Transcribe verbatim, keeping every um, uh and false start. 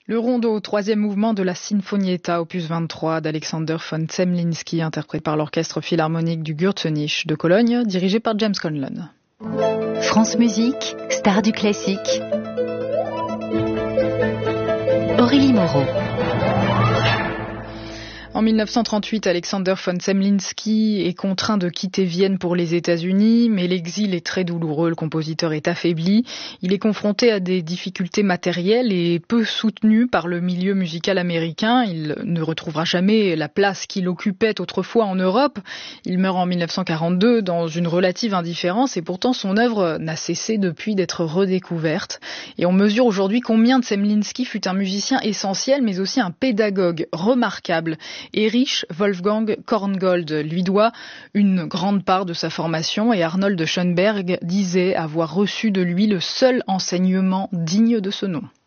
Le rondo, troisième mouvement de la Sinfonietta, opus vingt-trois d'Alexander von Zemlinsky, interprété par l'orchestre philharmonique du Gürzenich de Cologne, dirigé par James Conlon. France Musique, star du classique. Aurélie Moreau. En mille neuf cent trente-huit, Alexander von Zemlinsky est contraint de quitter Vienne pour les États-Unis, mais l'exil est très douloureux, le compositeur est affaibli. Il est confronté à des difficultés matérielles et peu soutenu par le milieu musical américain. Il ne retrouvera jamais la place qu'il occupait autrefois en Europe. Il meurt en mille neuf cent quarante-deux dans une relative indifférence et pourtant son œuvre n'a cessé depuis d'être redécouverte. Et on mesure aujourd'hui combien Zemlinsky fut un musicien essentiel, mais aussi un pédagogue remarquable. Erich Wolfgang Korngold lui doit une grande part de sa formation et Arnold Schoenberg disait avoir reçu de lui le seul enseignement digne de ce nom.